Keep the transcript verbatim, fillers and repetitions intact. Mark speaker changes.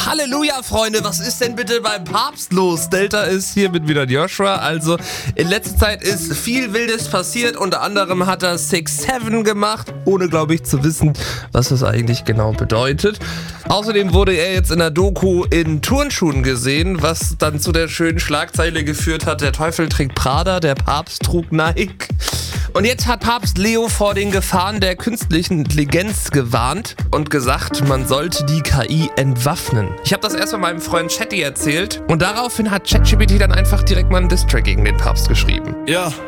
Speaker 1: Halleluja, Freunde, was ist denn bitte beim Papst los? Delta ist hier mit wieder Joshua. Also in letzter Zeit ist viel Wildes passiert. Unter anderem hat er six seven gemacht, ohne, glaube ich, zu wissen, was das eigentlich genau bedeutet. Außerdem wurde er jetzt in der Doku in Turnschuhen gesehen, was dann zu der schönen Schlagzeile geführt hat, der Teufel trägt Prada, der Papst trug Nike. Und jetzt hat Papst Leo vor den Gefahren der künstlichen Intelligenz gewarnt und gesagt, man sollte die K I entwaffnen. Ich habe das erst mal meinem Freund Chatty erzählt und daraufhin hat ChatGPT dann einfach direkt mal einen Distrack gegen den Papst geschrieben.
Speaker 2: Ja,